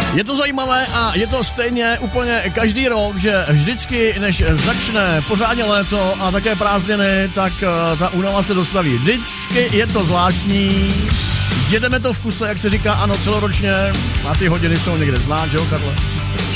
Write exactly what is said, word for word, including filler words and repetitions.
Je to zajímavé a je to stejně úplně každý rok, že vždycky, než začne pořádně léto a také prázdniny, tak uh, ta únava se dostaví. Vždycky je to zvláštní, jedeme to v kuse, jak se říká, ano, celoročně, a ty hodiny jsou někde znát, že jo, Karle?